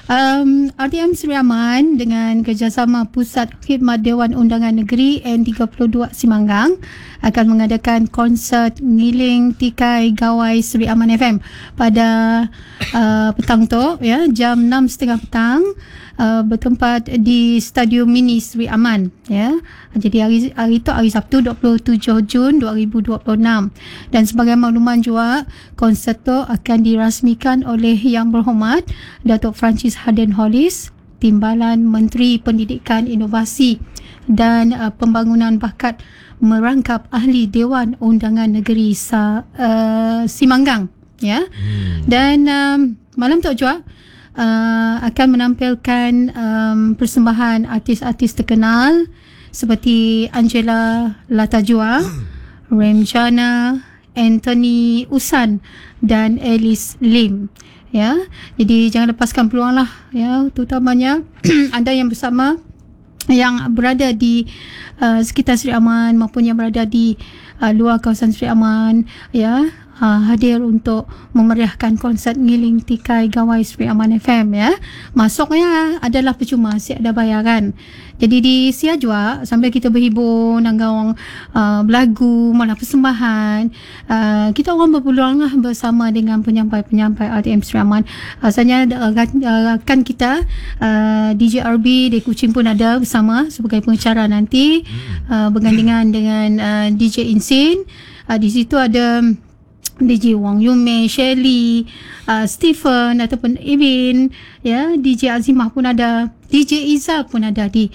RTM Seri Aman dengan kerjasama Pusat Khidmat Dewan Undangan Negeri N32 Simanggang akan mengadakan konsert ngiling tikai gawai Seri Aman FM pada petang tu, ya, jam 6.30 petang, bertempat di Stadium Mini Seri Aman, ya. Jadi hari itu hari Sabtu 27 Jun 2026. Dan sebagai makluman juga, konsert tu akan dirasmikan oleh Yang Berhormat Datuk Francis Harden Hollis, Timbalan Menteri Pendidikan, Inovasi dan Pembangunan Bakat merangkap ahli Dewan Undangan Negeri Simanggang, ya. Dan malam tu juga akan menampilkan persembahan artis-artis terkenal seperti Angela Latajua, Remjana, Anthony Usan dan Alice Lim, ya. Jadi jangan lepaskan peluang lah, ya, terutamanya anda yang bersama, yang berada di sekitar Seri Aman maupun yang berada di luar kawasan Seri Aman, ya, hadir untuk memeriahkan konsert ngiling tikai gawai Seri Aman FM, ya. Masuknya adalah percuma, ada bayaran. Jadi di Sia juga sambil kita berhibur, nanggawang berlagu, malah persembahan, kita orang berpeluang lah bersama dengan penyampai-penyampai RTM Seri Aman. Asalnya rakan kita DJ RB di Kuching pun ada bersama sebagai pengacara nanti, bergandingan dengan DJ Insin. Di situ ada DJ Wang Yume, Shelly, Stephen ataupun Ibin, ya, DJ Azimah pun ada, DJ Iza pun ada di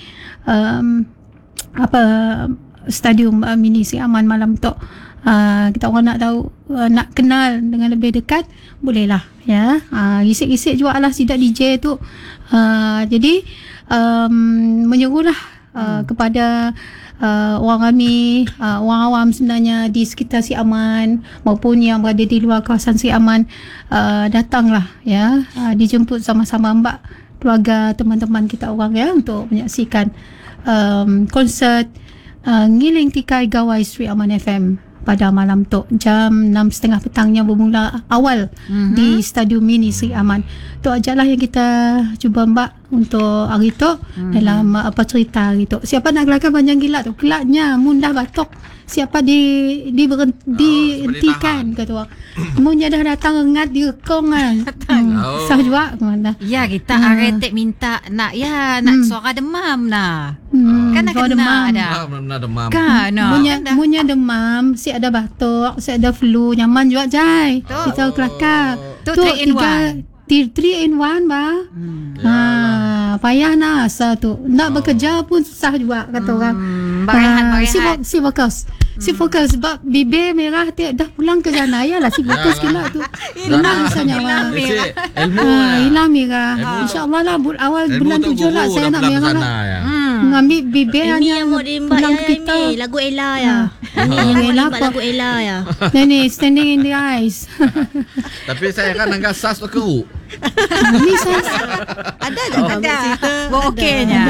Stadium Mini Seri Aman malam tu. Kita orang nak tahu, nak kenal dengan lebih dekat, bolehlah, ya. Risik-risik juga lah sidak DJ tu. Jadi menyerulah kepada orang kami, orang awam sebenarnya di sekitar Seri Aman maupun yang berada di luar kawasan Seri Aman, datanglah, ya, dijemput sama-sama mbak, keluarga, teman-teman kita orang, ya, untuk menyaksikan konsert ngiling tikai gawai Seri Aman FM pada malam tu jam 6.30 petangnya bermula awal di Stadium Mini Seri Aman. Tu ajalah yang kita cuba mbak untuk hari tu, dalam apa cerita hari tu. Siapa nak gelakkan panjang gila tu, kelaknya mundah batuk, siapa dihentikan kata orang. Munnya dah datang rengat direkong kan. Sah juga mana. Ya, kita aretek minta nak suara demam nah. Kan nak kena demam. Ada. Demam. Kan. Munnya demam, si ada batuk, si ada flu, nyaman juga jai. Kita kelakar. Tu 3 in 1. 3 in 1 bah. Payah nak asa tu. Nak bekerja pun susah juga kata orang. Berehat. Si fokus sebab bibir merah dah pulang ke sana. Yalah si fokus kena tu. Tenang misalnya awak. Hilang merah. InsyaAllah lah awal bulan 7 lah saya nak merah lah. Mengambil bibir hanya pulang ke kita. Lagu Ella ya. Lagu Ella ya. Ni standing in the eyes. Tapi saya kan angkat sas tu keruk. Ni saya Ada cerita. Okeynya.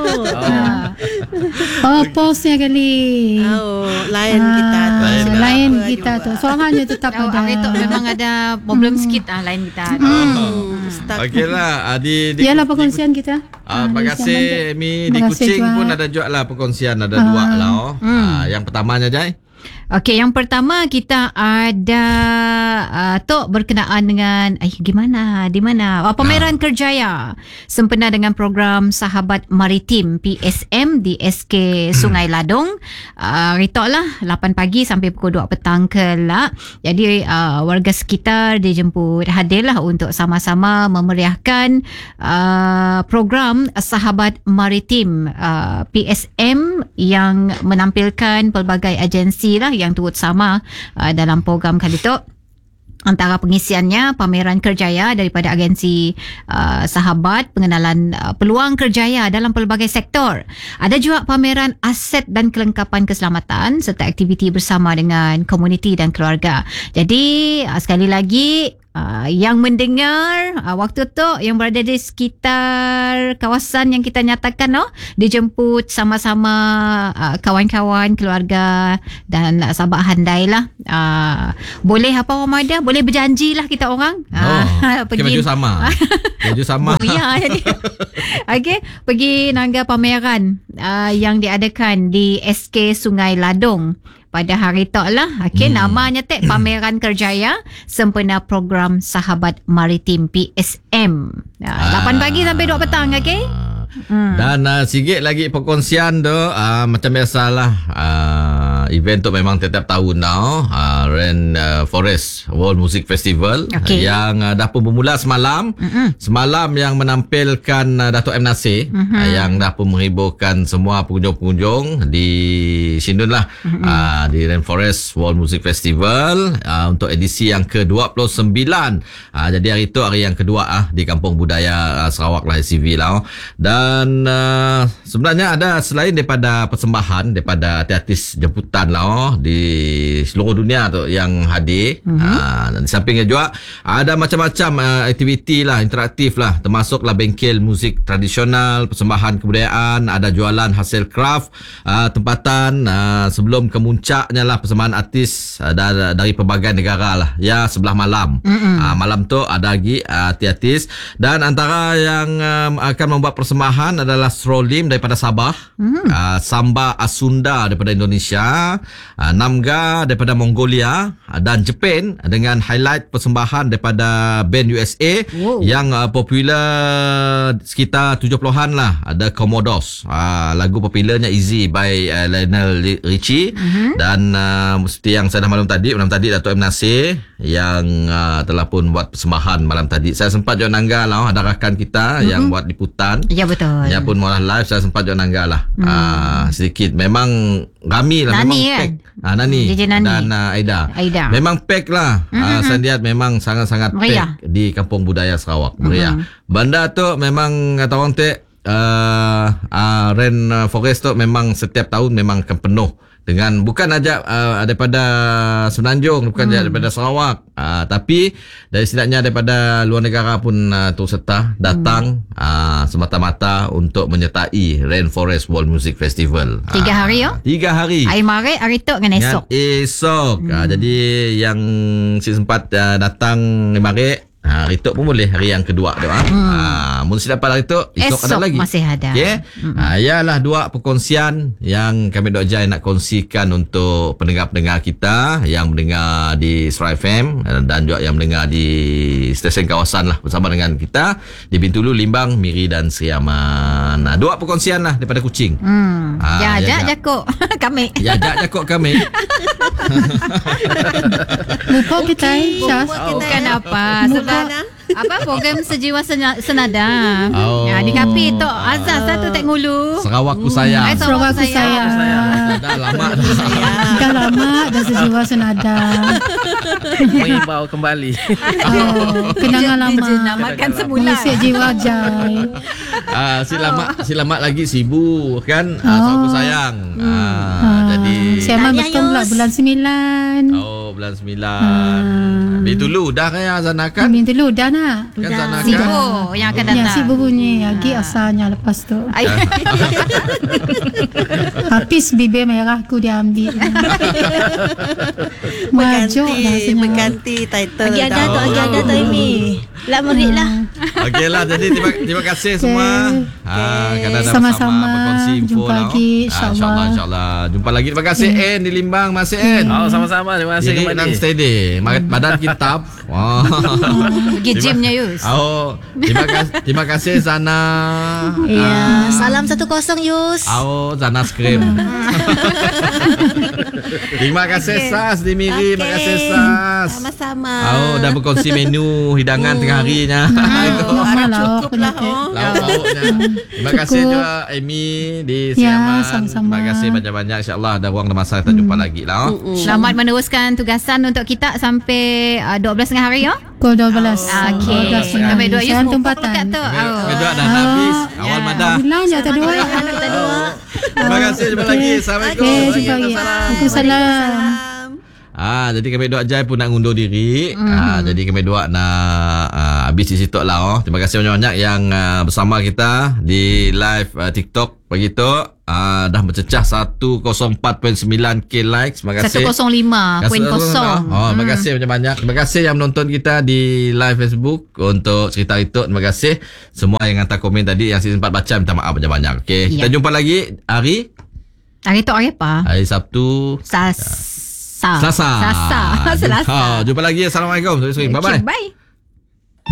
Pause-nya kali. Lain kita tu. Lain kita tu. Soalannya tetap ada. Hari tu memang ada problem sikit lain kita. Okeylah. Yalah perkongsian kita. Terima kasih Mi. Di Kuching pun ada juga lah perkongsian. Ada 2 lah. Yang pertamanya Jai. Okey, yang pertama kita ada Tok berkenaan dengan di mana pameran Kerjaya sempena dengan program Sahabat Maritim PSM di SK Sungai Ladong. Ritok lah 8 pagi sampai pukul 2 petang kelak. Jadi warga sekitar dijemput hadirlah untuk sama-sama memeriahkan program Sahabat Maritim PSM yang menampilkan pelbagai agensi lah yang turut sama dalam program kali itu. Antara pengisiannya pameran Kerjaya daripada agensi Sahabat, pengenalan peluang kerjaya dalam pelbagai sektor. Ada juga pameran aset dan kelengkapan keselamatan serta aktiviti bersama dengan komuniti dan keluarga. Jadi sekali lagi yang mendengar waktu tu yang berada di sekitar kawasan yang kita nyatakan dijemput sama-sama kawan-kawan, keluarga dan sahabat handai lah. Boleh apa orang ada? Boleh berjanji lah kita orang. Pergi baju sama. Baju sama. Ya, jadi. Okey, pergi nangga pameran yang diadakan di SK Sungai Ladong pada hari tu lah. Okey, namanya Pameran Kerjaya sempena program Sahabat Maritim PSM. 8 pagi sampai 2 petang, okey? Dan sikit lagi perkongsian tu, macam biasalah, event tu memang tiap-tiap tahun Rainforest World Music Festival, yang dah pun bermula semalam. Semalam yang menampilkan Dato' M. Nasir, yang dah pun menghiburkan semua pengunjung-pengunjung di Shindun lah, di Rainforest World Music Festival untuk edisi yang ke-29. Jadi hari tu hari yang kedua di Kampung Budaya Sarawak lah, SCV lah. Dan sebenarnya ada selain daripada persembahan daripada artis jemputan lah di seluruh dunia tu yang hadir, dan di sampingnya juga ada macam-macam aktiviti lah, interaktif lah, termasuklah bengkel muzik tradisional, persembahan kebudayaan, ada jualan hasil kraft tempatan, sebelum kemuncaknya lah persembahan artis dari pelbagai negara lah ya, sebelah malam. Malam tu ada lagi artis, dan antara yang akan membuat persembahan adalah Strolim daripada Sabah, Samba Asunda daripada Indonesia, Namga daripada Mongolia, dan Jepun dengan highlight persembahan daripada band USA yang popular sekitar 70-an lah. Ada Commodores, lagu popularnya Easy by Lionel Richie, dan seperti yang saya dah malam tadi Dato' M. Nasir yang telah pun buat persembahan malam tadi. Saya sempat juga nangga lah, ada rakan kita yang buat liputan. Ya, betul. Yang pun malah live, saya sempat juga nangga lah. Sedikit memang ramai lah, Nani memang pack. Nani dan Aida. Memang pack lah. Saya lihat memang sangat-sangat pack di Kampung Budaya Sarawak. Meriah. Benda tu memang kata orang Rainforest tu memang setiap tahun memang akan penuh dengan bukan aja daripada Semenanjung, bukan aja daripada Sarawak, tapi dari setidaknya daripada luar negara pun turut serta datang semata-mata untuk menyertai Rainforest World Music Festival. 3 hari 3 hari. Hari mari, hari tu dengan esok. Jadi yang si sempat datang mari, hari tu pun boleh, hari yang kedua tu. Mungkin dapat hari tu, esok ada lagi. Masih ada. Okay? Ialah 2 perkongsian yang kami Dok Jai nak kongsikan untuk pendengar-pendengar kita yang mendengar di Surai FM dan juga yang mendengar di stesen kawasan lah bersama dengan kita di Bintulu, Limbang, Miri dan Seri Aman. 2 perkongsian lah daripada Kuching. Jakok kami. Jakok kami. Lupa kita Bukan apa. Sebab program Sejiwa Senada. Di Kapi Tok Azaz tu tak ngulu. Sarawakku sayang. Sarawakku sayang. Dah lama dah Sejiwa Senada. Mengimbau kembali. Kenangan lama. Namakan semula. Musik Jiwa Jai. Selamat lagi sibuk kan. Sarawakku sayang. Jadi Siaman betul pula bulan 9. Bulan 9. Bintulu dah kaya Zana kan? Bintulu dah nak. Kan Zana Sibu kan? yang akan datang. Ya, Sibu bunyi lagi asalnya lepas tu. Habis bibir merahku dia ambil. Majuk dah senyum. Berganti title. Agi ada tu Amy. Lah merit lah. Okeylah, jadi terima kasih semua. Kadang-kadang Sama-sama. berkongsi info Jumpa lagi, InsyaAllah. Jumpa lagi. Terima kasih En di Limbang. Masih En. Sama-sama. Terima kasih Jadi dan steady. Badan kitab. Pergi gymnya Yus. Terima kasih Zana. Salam 10 Yus. Zana Skrim. Terima kasih Sas di Miri. Terima kasih Sas. Sama-sama. Dah berkongsi menu hidangan tengah harinya. Cukup lah. Lauk-lauknya. Terima kasih juga Amy di Siaman. sama-sama. Terima kasih banyak-banyak. InsyaAllah ada ruang dan masa kita jumpa lagi lah. Selamat meneruskan tugasan untuk kita sampai 12 tengah hari Pukul 12. Okey. Kami dua Yus tempatan. tu. Kedua dah habis. Awal madah. Bulan je tak dua. Terima kasih. Jumpa lagi. Assalamualaikum. Jumpa lagi. Waalaikumsalam. Jadi kami dua Jai pun nak ngundur diri. Jadi kami dua nak habis di situ lah. Terima kasih banyak-banyak yang bersama kita di live TikTok pagi tu. Dah mencecah 104.9k likes. Terima kasih. 105.0. Terima kasih banyak-banyak. Terima kasih yang menonton kita di live Facebook untuk cerita itu. Terima kasih semua yang hantar komen tadi yang season 4 baca, minta maaf banyak-banyak. Okey, kita jumpa lagi hari tu hari apa? Hari Sabtu. Selasa. Selasa. Jumpa lagi. Assalamualaikum. Bye-bye. Bye.